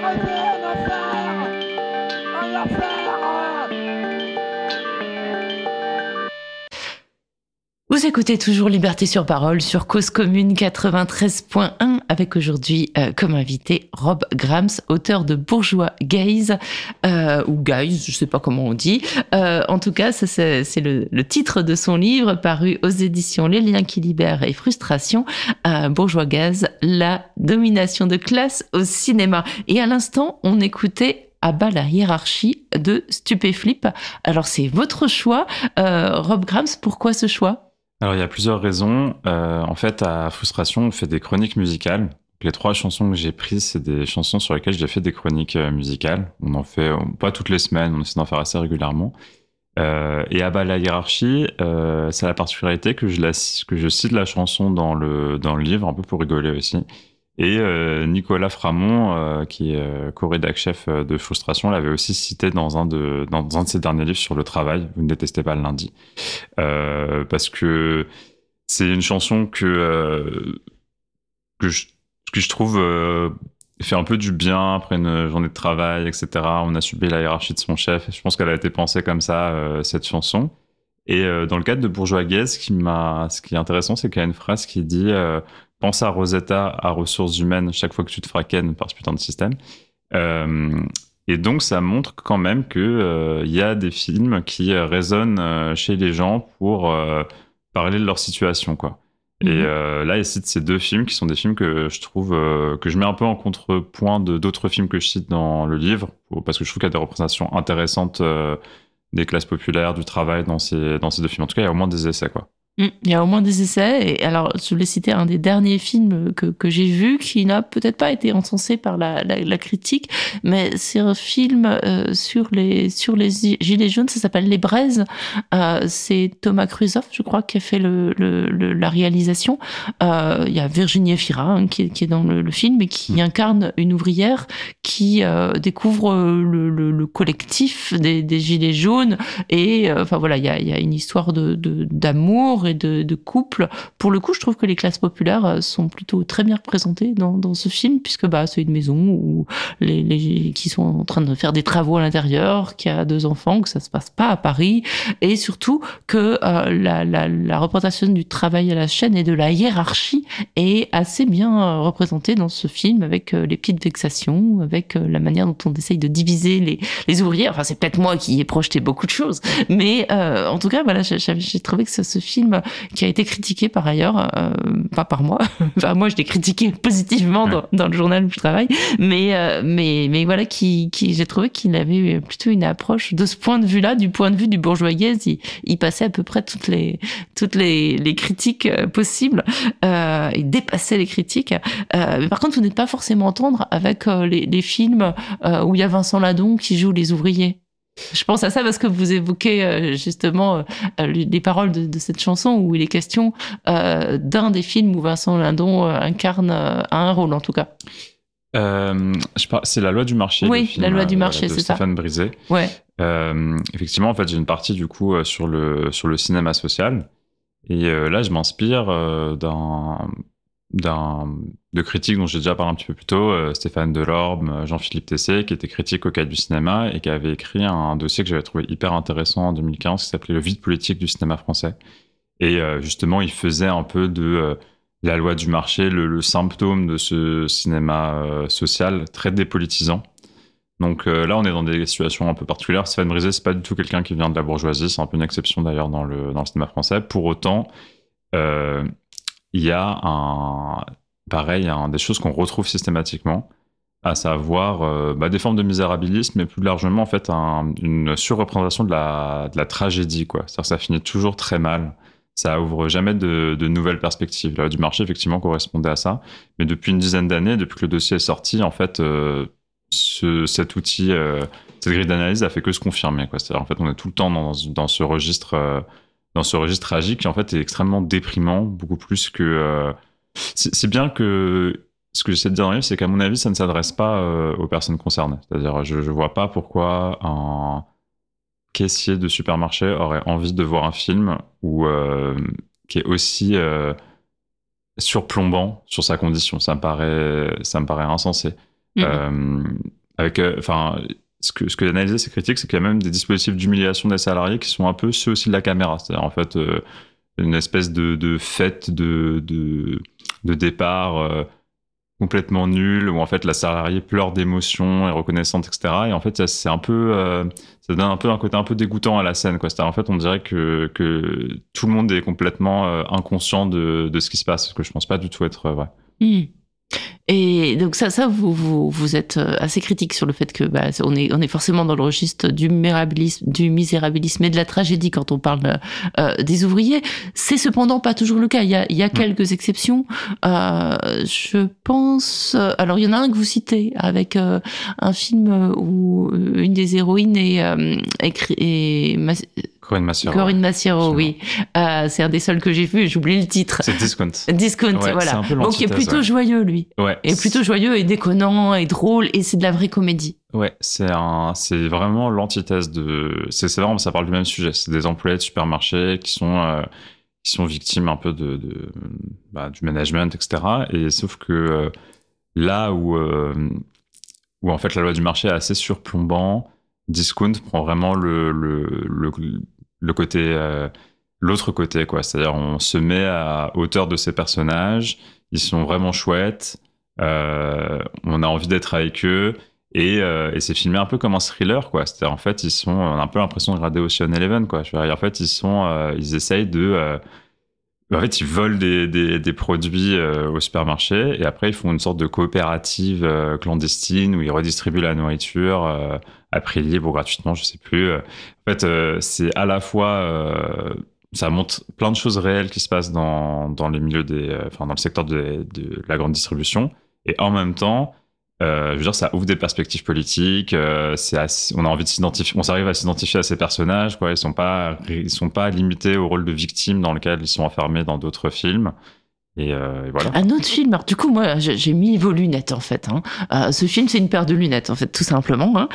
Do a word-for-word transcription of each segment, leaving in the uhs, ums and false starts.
arrêtez, un enfer, un enfer. Vous écoutez toujours Liberté sur Parole sur Cause Commune quatre-vingt-treize point un avec aujourd'hui euh, comme invité Rob Grams, auteur de Bourgeois Gays, euh, ou Guys, je sais pas comment on dit. Euh, en tout cas, ça, c'est, c'est le, le titre de son livre paru aux éditions Les Liens qui libèrent et Frustration, euh, Bourgeois Gays, la domination de classe au cinéma. Et à l'instant, on écoutait À bas la hiérarchie de Stupéflip. Alors c'est votre choix, euh, Rob Grams, pourquoi ce choix ? Alors, il y a plusieurs raisons. Euh, en fait, à Frustration, on fait des chroniques musicales. Les trois chansons que j'ai prises, c'est des chansons sur lesquelles j'ai fait des chroniques euh, musicales. On en fait euh, pas toutes les semaines, on essaie d'en faire assez régulièrement. Euh, et à bas la hiérarchie, euh, c'est la particularité que je, la, que je cite la chanson dans le, dans le livre, un peu pour rigoler aussi. Et euh, Nicolas Framont, euh, qui est euh, co-rédac chef de Frustration, l'avait aussi cité dans un, de, dans un de ses derniers livres sur le travail, Vous ne détestez pas le lundi. Euh, parce que c'est une chanson que, euh, que, je, que je trouve euh, fait un peu du bien après une journée de travail, et cetera. On a subi la hiérarchie de son chef. Je pense qu'elle a été pensée comme ça, euh, cette chanson. Et euh, dans le cadre de Bourgeois Gays, ce qui, m'a, ce qui est intéressant, c'est qu'il y a une phrase qui dit euh, « Pense à Rosetta, à ressources humaines, chaque fois que tu te feras ken par ce putain de système. Euh, » Et donc, ça montre quand même qu'il euh, y a des films qui euh, résonnent euh, chez les gens pour euh, parler de leur situation, quoi. Mmh. Et euh, là, il cite ces deux films qui sont des films que je trouve euh, que je mets un peu en contrepoint de d'autres films que je cite dans le livre, parce que je trouve qu'il y a des représentations intéressantes euh, des classes populaires, du travail dans ces, dans ces deux films. En tout cas, il y a au moins des essais, quoi. Il y a au moins des essais. Et alors, je voulais citer un des derniers films que, que j'ai vu qui n'a peut-être pas été encensé par la, la, la critique, mais c'est un film euh, sur les sur les gilets jaunes. Ça s'appelle Les Braises. Euh, c'est Thomas Kruzoff, je crois, qui a fait le, le, le la réalisation. Euh, il y a Virginie Efira hein, qui, qui est dans le, le film et qui mmh. incarne une ouvrière qui euh, découvre le, le, le collectif des, des gilets jaunes. Et euh, enfin voilà, il y a, il y a une histoire de, de d'amour et de, de couple. Pour le coup, je trouve que les classes populaires sont plutôt très bien représentées dans, dans ce film, puisque bah, c'est une maison où les, les, qui sont en train de faire des travaux à l'intérieur, qui a deux enfants, que ça se passe pas à Paris, et surtout que euh, la, la, la représentation du travail à la chaîne et de la hiérarchie est assez bien représentée dans ce film, avec euh, les petites vexations, avec euh, la manière dont on essaye de diviser les, les ouvriers. Enfin, c'est peut-être moi qui ai projeté beaucoup de choses, mais euh, en tout cas, voilà, j'ai, j'ai trouvé que ce, ce film qui a été critiqué par ailleurs, euh, pas par moi. Enfin, moi, je l'ai critiqué positivement dans, dans le journal où je travaille, mais euh, mais mais voilà, qui qui j'ai trouvé qu'il avait plutôt une approche de ce point de vue-là, du point de vue du bourgeois gays, il, il passait à peu près toutes les toutes les les critiques possibles, euh, il dépassait les critiques. Euh, mais par contre, vous n'êtes pas forcément tendre avec euh, les les films euh, où il y a Vincent Ladon qui joue les ouvriers. Je pense à ça parce que vous évoquez euh, justement euh, les paroles de, de cette chanson où il est question euh, d'un des films où Vincent Lindon euh, incarne euh, un rôle en tout cas. Euh, je par... C'est La Loi du marché. Oui, film, La Loi du marché, euh, de c'est Stéphane ça. Stéphane Brisé. Ouais. Euh, effectivement, en fait, j'ai une partie du coup euh, sur le sur le cinéma social et euh, là, je m'inspire euh, d'un d'un de critiques dont j'ai déjà parlé un petit peu plus tôt, euh, Stéphane Delorme, Jean-Philippe Tessé, qui était critique au Cadre du cinéma et qui avait écrit un dossier que j'avais trouvé hyper intéressant en deux mille quinze qui s'appelait Le vide politique du cinéma français. Et euh, justement, il faisait un peu de euh, la loi du marché, le, le symptôme de ce cinéma euh, social très dépolitisant. Donc euh, là, on est dans des situations un peu particulières. Stéphane Brisé, c'est pas du tout quelqu'un qui vient de la bourgeoisie, c'est un peu une exception d'ailleurs dans le, dans le cinéma français. Pour autant, euh, il y a un, pareil, un, des choses qu'on retrouve systématiquement, à savoir euh, bah, des formes de misérabilisme, mais plus largement en fait un, une surreprésentation de la, de la tragédie, quoi. C'est-à-dire que ça finit toujours très mal. Ça ouvre jamais de, de nouvelles perspectives. La loi du marché, effectivement, correspondait à ça. Mais depuis une dizaine d'années, depuis que le dossier est sorti, en fait, euh, ce, cet outil, euh, cette grille d'analyse a fait que se confirmer, quoi. C'est-à-dire en fait, on est tout le temps dans, dans ce registre. Euh, dans ce registre tragique qui en fait est extrêmement déprimant, beaucoup plus que... Euh... C'est, c'est bien que... Ce que j'essaie de dire dans le livre, c'est qu'à mon avis, ça ne s'adresse pas euh, aux personnes concernées. C'est-à-dire, je ne vois pas pourquoi un caissier de supermarché aurait envie de voir un film où, euh, qui est aussi euh, surplombant sur sa condition. Ça me paraît, ça me paraît insensé. Mmh. Euh, avec, enfin, ce que ce que analysé ces critiques, c'est qu'il y a même des dispositifs d'humiliation des salariés qui sont un peu ceux aussi de la caméra. C'est-à-dire en fait euh, une espèce de, de fête de de, de départ. Euh, complètement nul, où en fait la salariée pleure d'émotion, est reconnaissante, et cetera. Et en fait, c'est un peu, euh, ça donne un peu un côté un peu dégoûtant à la scène, quoi. C'est-à-dire, en fait, on dirait que, que tout le monde est complètement euh, inconscient de, de ce qui se passe, ce que je pense pas du tout être vrai. Mmh. Et donc ça, ça vous, vous, vous êtes assez critique sur le fait que bah, on est, on est forcément dans le registre du misérabilisme, du misérabilisme et de la tragédie quand on parle euh, des ouvriers. C'est cependant pas toujours le cas. Il y a, il y a quelques exceptions. Euh, je pense. Alors il y en a un que vous citez avec euh, un film où une des héroïnes est, euh, est, est Corinne Massiero. Corinne Massiero, oui. Euh, c'est un des seuls que j'ai vu. J'oublie le titre. C'est Discount. Discount, ouais, voilà. Donc il est plutôt ouais. joyeux, lui. Ouais. Et plutôt joyeux et déconnant et drôle, et c'est de la vraie comédie. Ouais, c'est un, c'est vraiment l'antithèse de. C'est, c'est vraiment, ça parle du même sujet. C'est des employés de supermarché qui sont, euh, qui sont victimes un peu de, de bah, du management, et cetera. Et sauf que euh, là où, euh, où en fait la loi du marché est assez surplombant, Discount prend vraiment le, le, le, le côté, euh, l'autre côté, quoi. C'est-à-dire, on se met à hauteur de ces personnages, ils sont vraiment chouettes, euh, on a envie d'être avec eux, et, euh, et c'est filmé un peu comme un thriller, quoi. C'est-à-dire, en fait, ils sont, on a un peu l'impression de regarder Ocean Eleven, quoi. Je veux dire, en fait, ils sont, euh, ils essayent de, euh, en fait, ils volent des, des, des produits euh, au supermarché, et après, ils font une sorte de coopérative euh, clandestine où ils redistribuent la nourriture euh, à prix libre ou gratuitement, je sais plus. En fait, euh, c'est à la fois, euh, ça montre plein de choses réelles qui se passent dans, dans les milieux des, euh, enfin, dans le secteur de, de la grande distribution, et en même temps, Euh, je veux dire, ça ouvre des perspectives politiques. Euh, c'est assez, on a envie de s'identifier, on s'arrive à s'identifier à ces personnages, quoi. Ils sont pas, ils sont pas limités au rôle de victime dans lequel ils sont enfermés dans d'autres films. Et, euh, et voilà. Un autre film, alors du coup, moi, j'ai mis vos lunettes, en fait. Hein. Euh, ce film, c'est une paire de lunettes, en fait, tout simplement. Hein.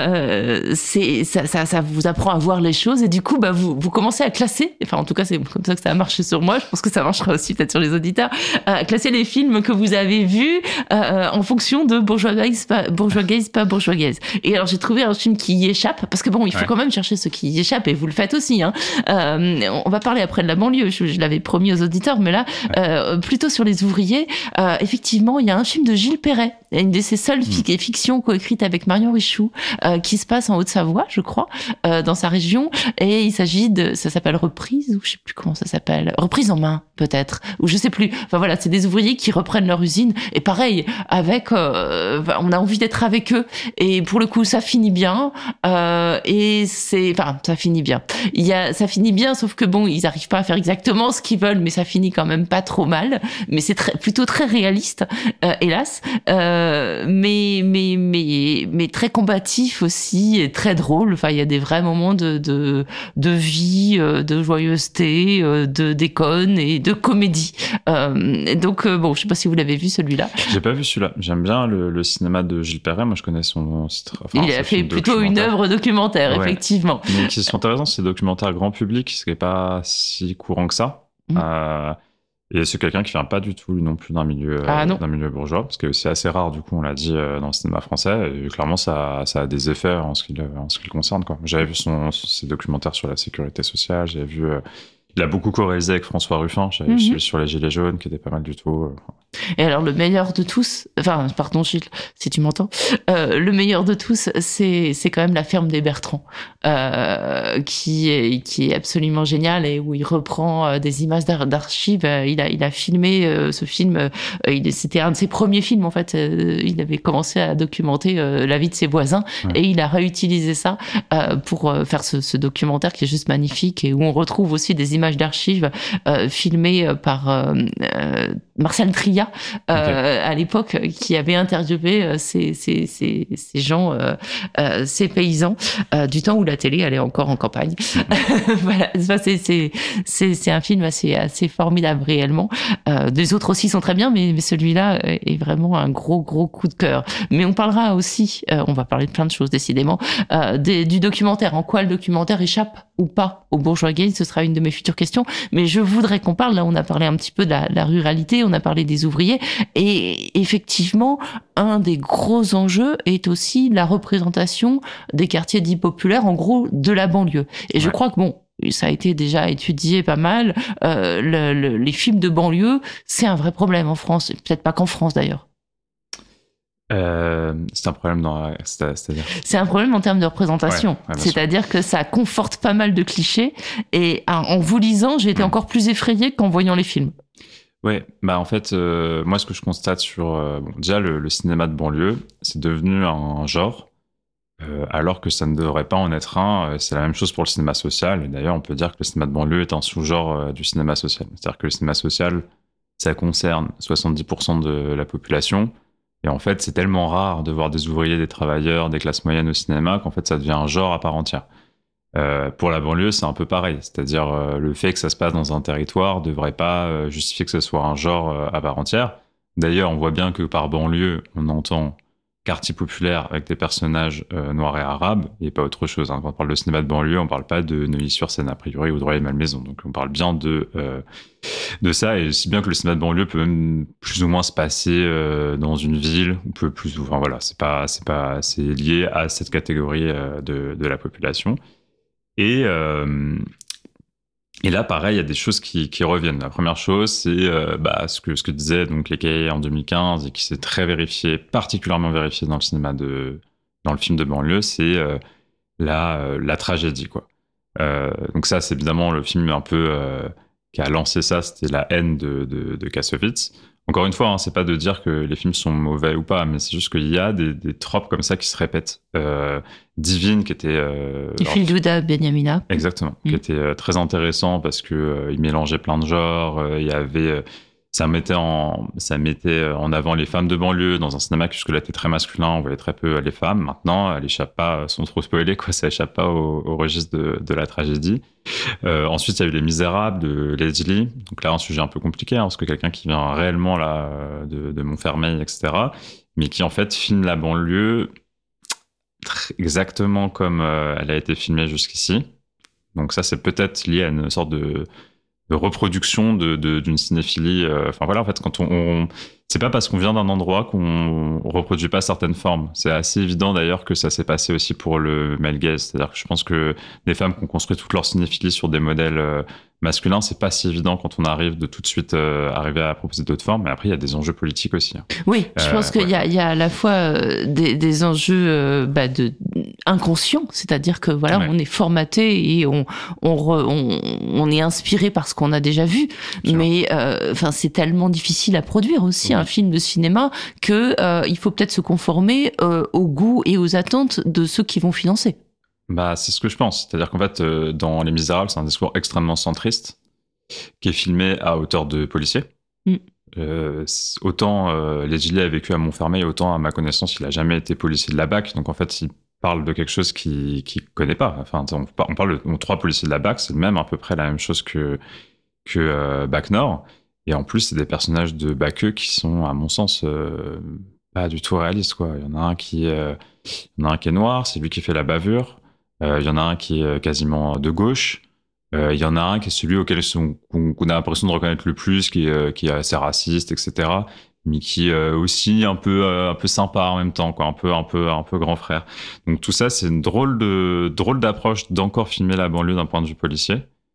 Euh, c'est, ça, ça, ça vous apprend à voir les choses, et du coup, bah, vous, vous commencez à classer, enfin, en tout cas, c'est comme ça que ça a marché sur moi, je pense que ça marchera aussi peut-être sur les auditeurs, à classer les films que vous avez vus euh, en fonction de bourgeoisie, pas bourgeoisie, pas bourgeoisie. Et alors, j'ai trouvé un film qui y échappe, parce que bon, il faut ouais. quand même chercher ce qui y échappe, et vous le faites aussi. Hein. Euh, on va parler après de la banlieue, je, je l'avais promis aux auditeurs, mais là... Ouais. Euh, plutôt sur les ouvriers, euh, effectivement, il y a un film de Gilles Perret, une de ses seules mmh. fictions coécrites avec Marion Richoux, euh, qui se passe en Haute-Savoie, je crois, euh, dans sa région, et il s'agit de, ça s'appelle Reprise, ou je sais plus comment ça s'appelle, Reprise en main, peut-être, ou je sais plus. Enfin voilà, c'est des ouvriers qui reprennent leur usine, et pareil, avec, euh, on a envie d'être avec eux, et pour le coup, ça finit bien, euh, et c'est, enfin, ça finit bien. Il y a, ça finit bien, sauf que bon, ils arrivent pas à faire exactement ce qu'ils veulent, mais ça finit quand même pas trop mal. Mais c'est très, plutôt très réaliste, euh, hélas, euh, mais mais mais mais très combatif aussi et très drôle. Enfin, il y a des vrais moments de de de vie, euh, de joyeuseté, euh, de déconne et de comédie. Euh, donc euh, bon, je sais pas si vous l'avez vu celui-là. J'ai pas vu celui-là. J'aime bien le, le cinéma de Gilles Perret. Moi, je connais son. Enfin, il a fait plutôt une œuvre documentaire, ouais. effectivement. Mais qui sont intéressants, c'est des documentaires grand public, ce qui est pas si courant que ça. Mmh. Euh, Et c'est quelqu'un qui vient pas du tout non plus d'un milieu, ah, euh, d'un milieu bourgeois, parce que c'est assez rare, du coup, on l'a dit, euh, dans le cinéma français, et clairement, ça, ça a des effets en ce qui le, en ce qui le concerne, quoi. J'avais vu son, ses documentaires sur la sécurité sociale, j'avais vu, euh, il a beaucoup co-réalisé avec François Ruffin, j'avais mm-hmm. vu sur les Gilets jaunes, qui était pas mal du tout. Euh. Et alors, le meilleur de tous, enfin, pardon Gilles, si tu m'entends, euh, le meilleur de tous, c'est, c'est quand même La ferme des Bertrands, euh, qui est, qui est absolument génial et où il reprend euh, des images d'ar- d'archives. Euh, il a, il a filmé euh, ce film, euh, il, c'était un de ses premiers films, en fait. Euh, il avait commencé à documenter euh, la vie de ses voisins ouais. et il a réutilisé ça euh, pour euh, faire ce, ce documentaire qui est juste magnifique et où on retrouve aussi des images d'archives euh, filmées par euh, euh, Marcel Tria, Euh, okay. à l'époque, qui avait interviewé euh, ces, ces, ces, ces gens, euh, euh, ces paysans, euh, du temps où la télé allait encore en campagne. Mm-hmm. Voilà, c'est, c'est, c'est, c'est un film assez, assez formidable réellement. Euh, les autres aussi sont très bien, mais, mais celui-là est vraiment un gros, gros coup de cœur. Mais on parlera aussi, euh, on va parler de plein de choses décidément, euh, des, du documentaire. En quoi le documentaire échappe ou pas aux bourgeois gays, ce sera une de mes futures questions. Mais je voudrais qu'on parle, là on a parlé un petit peu de la, de la ruralité, on a parlé des ouvriers. Et effectivement, un des gros enjeux est aussi la représentation des quartiers dits populaires, en gros, de la banlieue. Et ouais. je crois que bon, ça a été déjà étudié pas mal. Euh, le, le, les films de banlieue, c'est un vrai problème en France. Peut-être pas qu'en France d'ailleurs. Euh, c'est un problème dans, c'est-à-dire. C'est un problème en termes de représentation. Ouais, ouais, c'est-à-dire sûr. que ça conforte pas mal de clichés. Et en vous lisant, j'ai été mmh. encore plus effrayée qu'en voyant les films. Ouais, bah en fait, euh, moi ce que je constate sur, euh, bon, déjà le, le cinéma de banlieue, c'est devenu un genre. Euh, alors que ça ne devrait pas en être un. C'est la même chose pour le cinéma social. Et d'ailleurs, on peut dire que le cinéma de banlieue est un sous-genre euh, du cinéma social. C'est-à-dire que le cinéma social, ça concerne soixante-dix pour cent de la population. Et en fait, c'est tellement rare de voir des ouvriers, des travailleurs, des classes moyennes au cinéma qu'en fait, ça devient un genre à part entière. Euh, pour la banlieue, c'est un peu pareil. C'est-à-dire euh, le fait que ça se passe dans un territoire ne devrait pas euh, justifier que ce soit un genre euh, à part entière. D'ailleurs, on voit bien que par banlieue, on entend quartier populaire avec des personnages euh, noirs et arabes, et pas autre chose. Hein. Quand on parle de cinéma de banlieue, on parle pas de Neuilly-sur-Seine, a priori, ou de Rueil-Malmaison. Donc on parle bien de, euh, de ça, et si bien que le cinéma de banlieue peut même plus ou moins se passer euh, dans une ville, ou peut plus, enfin voilà, c'est pas, c'est pas, c'est lié à cette catégorie euh, de, de la population. Et, euh, et là, pareil, il y a des choses qui, qui reviennent. La première chose, c'est euh, bah, ce que ce que disait donc les cahiers en deux mille quinze et qui s'est très vérifié, particulièrement vérifié dans le cinéma de, dans le film de banlieue, c'est euh, la euh, la tragédie, quoi. Euh, donc ça, c'est évidemment le film un peu euh, qui a lancé ça, c'était La haine de de, de Kassovitz. Encore une fois, hein, c'est pas de dire que les films sont mauvais ou pas, mais c'est juste qu'il y a des, des tropes comme ça qui se répètent. Euh, Divine, qui était... Euh, Filduda Benyamina. Exactement, mmh. qui était euh, très intéressant parce que euh, il mélangeait plein de genres. Euh, il y avait... Euh, ça mettait en, ça mettait en avant les femmes de banlieue dans un cinéma qui jusque-là était très masculin, on voyait très peu les femmes. Maintenant, elles échappent pas, sans trop spoiler, quoi, ça échappe pas au, au registre de, de la tragédie. Euh, ensuite, il y a eu Les Misérables de Lady Lee. Donc là, un sujet un peu compliqué, hein, parce que quelqu'un qui vient réellement là de, de Montfermeil, et cetera, mais qui en fait filme la banlieue exactement comme euh, elle a été filmée jusqu'ici. Donc ça, c'est peut-être lié à une sorte de de reproduction de, de, d'une cinéphilie. Euh, enfin voilà, en fait, quand on, on c'est pas parce qu'on vient d'un endroit qu'on reproduit pas certaines formes. C'est assez évident d'ailleurs que ça s'est passé aussi pour le male gaze. C'est-à-dire que je pense que des femmes qui ont construit toute leur cinéphilie sur des modèles euh, masculins, c'est pas si évident quand on arrive de tout de suite euh, arriver à proposer d'autres formes. Mais après, il y a des enjeux politiques aussi. Hein. Oui, je euh, pense qu'il ouais. y a, il y a à la fois euh, des, des enjeux euh, bah, de inconscients, c'est-à-dire que voilà, ouais. on est formaté et on on, re, on on est inspiré par ce qu'on a déjà vu. Sure. Mais enfin, euh, c'est tellement difficile à produire aussi. Oui. Un film de cinéma que euh, il faut peut-être se conformer euh, aux goûts et aux attentes de ceux qui vont financer. Bah, c'est ce que je pense. C'est-à-dire qu'en fait, euh, dans Les Misérables, c'est un discours extrêmement centriste qui est filmé à hauteur de policier. Mm. Euh, autant euh, Lady Lee a vécu à Montfermeil, autant à ma connaissance, il a jamais été policier de la B A C. Donc en fait, il parle de quelque chose qu'il qu'il connaît pas. Enfin, on, on parle de on, trois policiers de la B A C, c'est même à peu près la même chose que que euh, B A C Nord. Et en plus, c'est des personnages de Baqueux qui sont, à mon sens, euh, pas du tout réalistes, quoi. Il y en a un qui, euh, il y en a un qui est noir, c'est lui qui fait la bavure. Euh, il y en a un qui est quasiment de gauche. Euh, il y en a un qui est celui auquel on, qu'on a l'impression de reconnaître le plus, qui est, qui est assez raciste, et cetera. Mais qui est aussi un peu, un peu sympa en même temps, quoi. Un peu, un peu, un peu grand frère. Donc tout ça, c'est une drôle de, drôle d'approche d'encore filmer la banlieue d'un point de vue policier.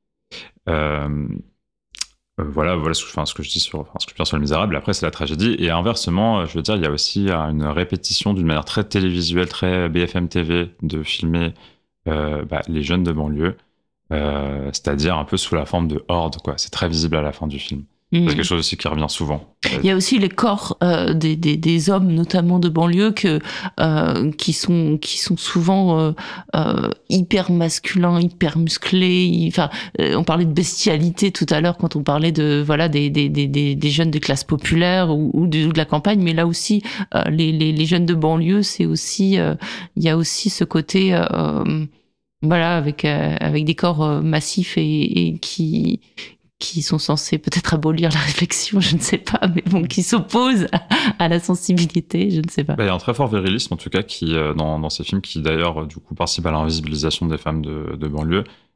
Euh, Euh, voilà, voilà ce, enfin, ce que je dis sur, enfin, ce que je dis sur Les Misérables. Après, c'est la tragédie. Et inversement, je veux dire, il y a aussi une répétition d'une manière très télévisuelle, très B F M T V, de filmer euh, bah, les jeunes de banlieue, euh, c'est-à-dire un peu sous la forme de horde, quoi. C'est très visible à la fin du film. Mmh. C'est quelque chose aussi qui revient souvent. Il y a aussi les corps euh, des, des, des hommes, notamment de banlieue, que, euh, qui, sont, qui sont souvent euh, euh, hyper masculins, hyper musclés. Enfin, euh, on parlait de bestialité tout à l'heure quand on parlait de voilà des, des, des, des jeunes de classe populaire ou, ou, de, ou de la campagne, mais là aussi, euh, les, les, les jeunes de banlieue, c'est aussi, euh, il y a aussi ce côté, euh, voilà, avec euh, avec des corps euh, massifs et, et qui qui sont censés peut-être abolir la réflexion, je ne sais pas, mais bon, qui s'opposent à, à la sensibilité, je ne sais pas. Bah, il y a un très fort virilisme, en tout cas, qui, euh, dans, dans ces films, qui d'ailleurs, du coup, participe à l'invisibilisation des femmes de, de banlieue.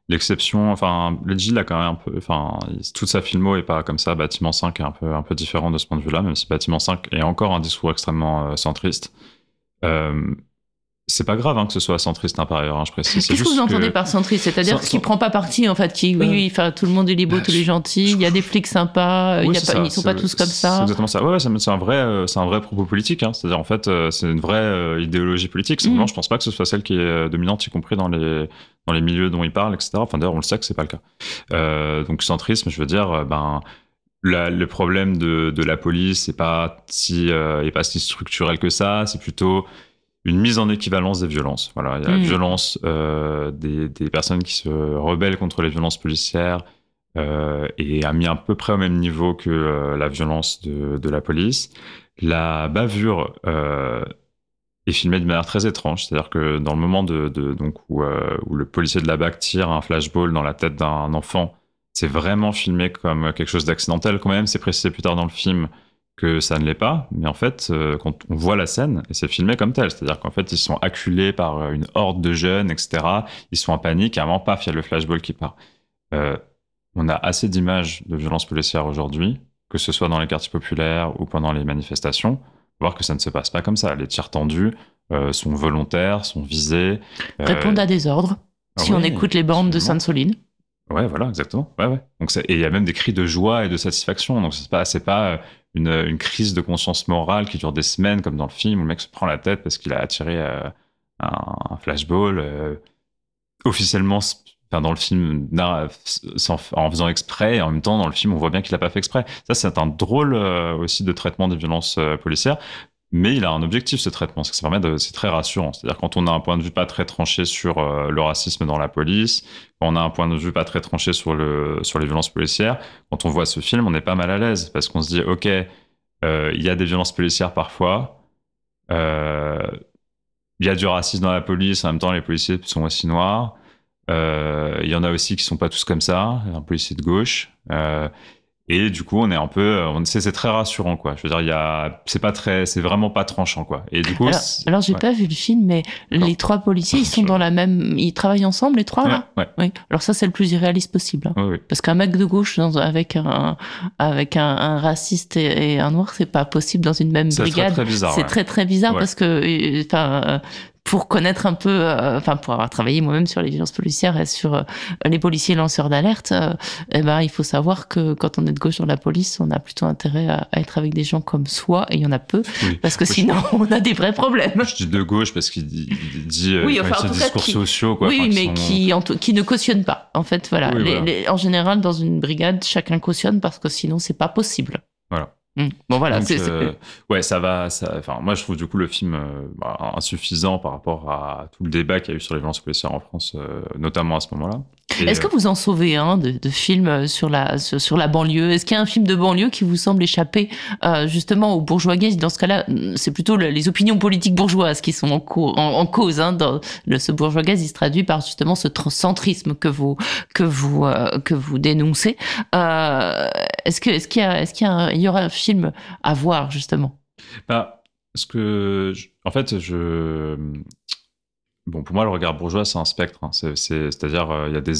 l'exception, enfin, Legend a quand même un peu, enfin, toute sa filmo est pas comme ça. Bâtiment cinq est un peu, un peu différent de ce point de vue-là, même si Bâtiment cinq est encore un discours extrêmement euh, centriste. Euh, c'est pas grave hein, que ce soit centriste hein, par ailleurs, hein, je précise. Qu'est-ce que vous entendez que... par centriste? C'est-à-dire sans, qu'il sans... prend pas parti, en fait, qui, oui, euh... oui, enfin, tout le monde est beau, tous les gentils, il y a des flics sympas, oui, y a pas, ils sont pas tous comme ça. C'est exactement ça. Ouais, ouais, c'est un vrai, euh, c'est un vrai propos politique. Hein. C'est-à-dire, en fait, euh, c'est une vraie euh, idéologie politique. Simplement, mmh. je pense pas que ce soit celle qui est dominante, y compris dans les, dans les milieux dont il parle, et cetera. Enfin, d'ailleurs, on le sait que c'est pas le cas. Euh, donc, centrisme, je veux dire, ben, la, le problème de, de la police, c'est pas si, euh, est pas si structurel que ça. C'est plutôt une mise en équivalence des violences. Voilà, il y a mmh. la violence euh, des, des personnes qui se rebellent contre les violences policières euh, et a mis à peu près au même niveau que euh, la violence de, de la police. La bavure euh, est filmée de manière très étrange, c'est-à-dire que dans le moment de, de, donc, où, euh, où le policier de la B A C tire un flashball dans la tête d'un enfant, c'est vraiment filmé comme quelque chose d'accidentel. Quand même, c'est précisé plus tard dans le film que ça ne l'est pas, mais en fait, euh, quand on voit la scène, et c'est filmé comme tel, c'est-à-dire qu'en fait, ils sont acculés par une horde de jeunes, et cetera. Ils sont en panique, et à un moment, paf, il y a le flashball qui part. Euh, on a assez d'images de violences policières aujourd'hui, que ce soit dans les quartiers populaires ou pendant les manifestations, pour voir que ça ne se passe pas comme ça. Les tirs tendus euh, sont volontaires, sont visés. Euh... Répondent à des ordres, si oui, on écoute les bandes de Sainte-Soline. Ouais, voilà, exactement. Ouais, ouais. Donc, et il y a même des cris de joie et de satisfaction. Donc, c'est pas, c'est pas une, une crise de conscience morale qui dure des semaines, comme dans le film où le mec se prend la tête parce qu'il a attiré euh, un, un flashball. Euh, officiellement, enfin, dans le film, sans, en faisant exprès, et en même temps, dans le film, on voit bien qu'il a pas fait exprès. Ça, c'est un drôle euh, aussi de traitement des violences euh, policières. Mais il a un objectif, ce traitement, c'est que ça permet de, c'est très rassurant. C'est-à-dire quand on a un point de vue pas très tranché sur euh, le racisme dans la police, quand on a un point de vue pas très tranché sur le sur les violences policières, quand on voit ce film, on n'est pas mal à l'aise parce qu'on se dit, ok, euh, il y a des violences policières parfois, euh, il y a du racisme dans la police, en même temps les policiers sont aussi noirs, euh, il y en a aussi qui sont pas tous comme ça, un policier de gauche. Euh, Et du coup, on est un peu, on c'est, c'est très rassurant, quoi. Je veux dire, il y a, c'est pas très, c'est vraiment pas tranchant, quoi. Et du coup, alors, alors j'ai ouais. pas vu le film, mais D'accord. les trois policiers, ils sont dans la même, ils travaillent ensemble, les trois, là. Ouais, ouais. Oui. Alors ça, c'est le plus irréaliste possible, hein. Oui, oui. Parce qu'un mec de gauche dans, avec un, avec un, un raciste et, et un noir, c'est pas possible dans une même c'est brigade. Très, très bizarre, c'est ouais. très très bizarre ouais. parce que, enfin. Euh, pour connaître un peu, enfin euh, pour avoir travaillé moi-même sur les violences policières et sur euh, les policiers lanceurs d'alerte, euh, eh ben il faut savoir que quand on est de gauche dans la police, on a plutôt intérêt à, à être avec des gens comme soi, et il y en a peu, oui. parce que oui, sinon je... on a des vrais problèmes. Je dis de gauche parce qu'il dit, il dit oui, enfin, des discours qui... sociaux, quoi. Oui, enfin, mais qui, sont... qui, qui ne cautionnent pas. En fait, voilà. Oui, les, voilà. Les, en général, dans une brigade, chacun cautionne parce que sinon c'est pas possible. Voilà. Mmh. Bon voilà, Donc, c'est, euh, c'est... ouais, ça va. Ça, enfin, moi, je trouve du coup le film euh, bah, insuffisant par rapport à tout le débat qu'il y a eu sur les violences policières en France, euh, notamment à ce moment-là. Et Est-ce euh... que vous en sauvez un de, de films sur la sur, sur la banlieue? Est-ce qu'il y a un film de banlieue qui vous semble échapper euh, justement aux bourgeois gays? Dans ce cas-là, c'est plutôt les opinions politiques bourgeoises qui sont en, co- en, en cause. Hein, dans le, ce bourgeois gay, il se traduit par justement ce centrisme que vous que vous euh, que vous dénoncez. Euh, est-ce que est-ce qu'il y a est-ce qu'il y, a un, il y aura un film à voir justement? Bah, parce que je, en fait, je Bon, pour moi, le regard bourgeois, c'est un spectre. Hein. C'est, c'est, c'est-à-dire, il euh, y a des